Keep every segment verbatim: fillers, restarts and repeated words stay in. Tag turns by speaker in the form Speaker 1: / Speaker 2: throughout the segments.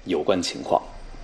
Speaker 1: 有关情况。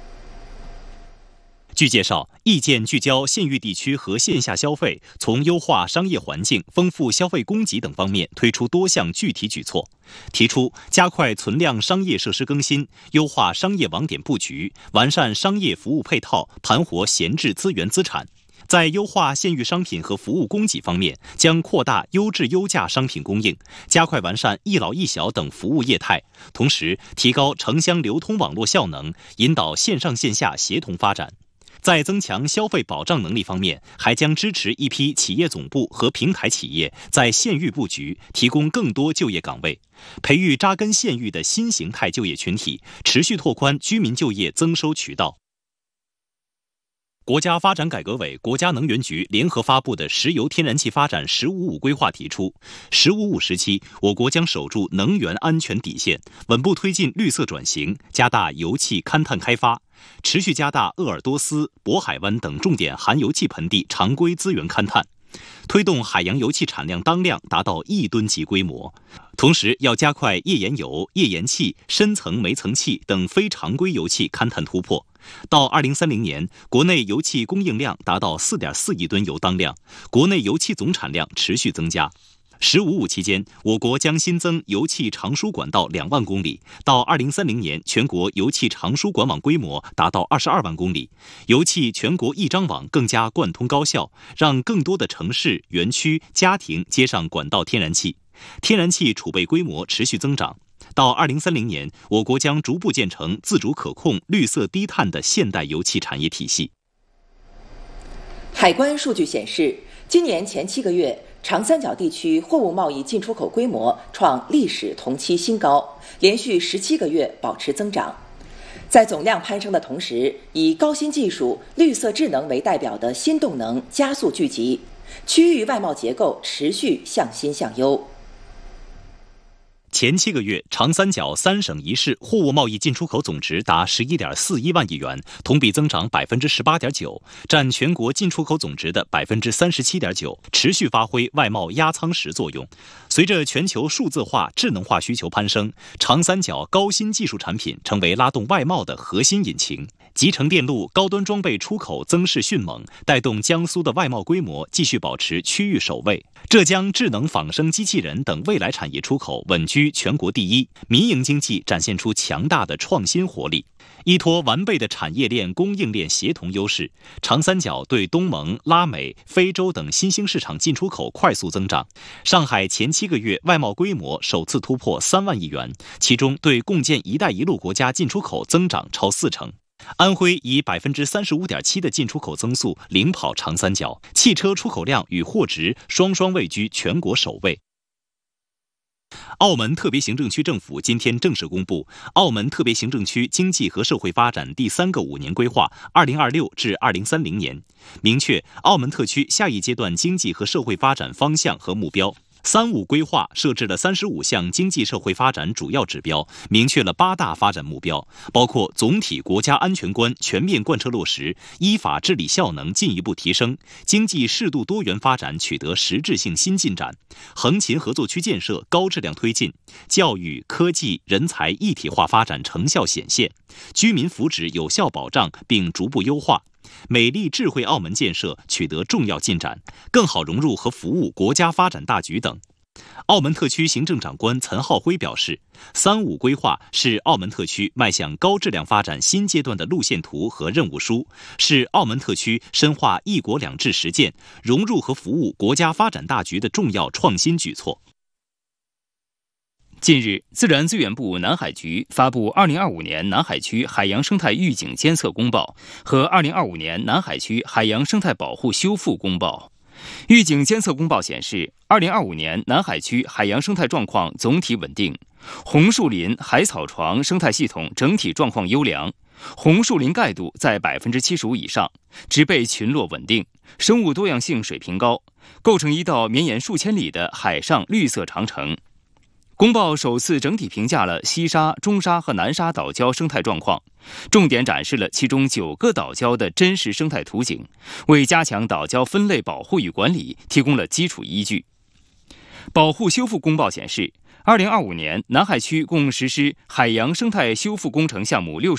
Speaker 2: 据介绍，意见聚焦县域地区和线下消费，从优化商业环境、丰富消费供给等方面推出多项具体举措，提出加快存量商业设施更新，优化商业网点布局，完善商业服务配套，盘活闲置资源资产。在优化县域商品和服务供给方面，将扩大优质优价商品供应，加快完善一老一小等服务业态，同时提高城乡流通网络效能，引导线上线下协同发展。在增强消费保障能力方面，还将支持一批企业总部和平台企业在县域布局，提供更多就业岗位，培育扎根县域的新形态就业群体，持续拓宽居民就业增收渠道。国家发展改革委、国家能源局联合发布的石油天然气发展“十五五”规划提出，“十五五”时期，我国将守住能源安全底线，稳步推进绿色转型，加大油气勘探开发，持续加大鄂尔多斯、渤海湾等重点含油气盆地常规资源勘探，推动海洋油气产量当量达到亿吨级规模。同时，要加快页岩油、页岩气、深层煤层气等非常规油气勘探突破。到二零三零年，国内油气供应量达到 四点四亿吨油当量，国内油气总产量持续增加。十五五期间，我国将新增油气长输管道两万公里，到二零三零年，全国油气长输管网规模达到二十二万公里，油气全国一张网更加贯通高效，让更多的城市、园区、家庭接上管道天然气，天然气储备规模持续增长。到二零三零年，我国将逐步建成自主可控、绿色低碳的现代油气产业体系。
Speaker 3: 海关数据显示，今年前七个月，长三角地区货物贸易进出口规模创历史同期新高，连续十七个月保持增长。在总量攀升的同时，以高新技术、绿色智能为代表的新动能加速聚集，区域外贸结构持续向新向优。
Speaker 2: 前七个月，长三角三省一市货物贸易进出口总值达 十一点四一万亿元，同比增长 百分之十八点九， 占全国进出口总值的 百分之三十七点九， 持续发挥外贸压舱石作用。随着全球数字化、智能化需求攀升，长三角高新技术产品成为拉动外贸的核心引擎。集成电路、高端装备出口增势迅猛，带动江苏的外贸规模继续保持区域首位。浙江智能仿生机器人等未来产业出口稳居全国第一，民营经济展现出强大的创新活力。依托完备的产业链、供应链协同优势，长三角对东盟、拉美、非洲等新兴市场进出口快速增长。上海前七个月外贸规模首次突破三万亿元，其中对共建“一带一路”国家进出口增长超四成。安徽以 百分之三十五点七 的进出口增速领跑长三角，汽车出口量与货值双双位居全国首位。澳门特别行政区政府今天正式公布《澳门特别行政区经济和社会发展第三个五年规划（二零二六至二零三零年）》，明确澳门特区下一阶段经济和社会发展方向和目标。三五规划设置了三十五项经济社会发展主要指标，明确了八大发展目标，包括总体国家安全观全面贯彻落实，依法治理效能进一步提升，经济适度多元发展取得实质性新进展，横琴合作区建设高质量推进，教育、科技、人才一体化发展成效显现，居民福祉有效保障并逐步优化。美丽智慧澳门建设取得重要进展，更好融入和服务国家发展大局等。澳门特区行政长官岑浩辉表示，三五规划是澳门特区迈向高质量发展新阶段的路线图和任务书，是澳门特区深化一国两制实践、融入和服务国家发展大局的重要创新举措。
Speaker 4: 近日，自然资源部南海局发布《二零二五年南海区海洋生态预警监测公报》和《二零二五年南海区海洋生态保护修复公报》。预警监测公报显示，二零二五年南海区海洋生态状况总体稳定，红树林、海草床生态系统整体状况优良，红树林盖度在 百分之七十五 以上，植被群落稳定，生物多样性水平高，构成一道绵延数千里的海上绿色长城。公报首次整体评价了西沙、中沙和南沙岛礁生态状况，重点展示了其中九个岛礁的真实生态图景，为加强岛礁分类保护与管理提供了基础依据。保护修复公报显示，二零二五年南海区共实施海洋生态修复工程项目六十